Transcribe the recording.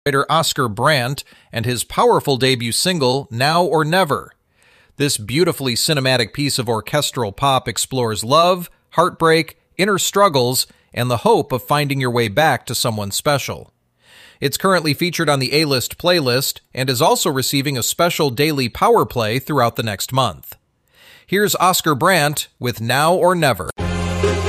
Writer Oscar Brandt and his powerful debut single, Now or Never. This beautifully cinematic piece of orchestral pop explores love, heartbreak, inner struggles, and the hope of finding your way back to someone special. It's currently featured on the A-List playlist and is also receiving a special daily power play throughout the next month. Here's Oscar Brandt with Now or Never.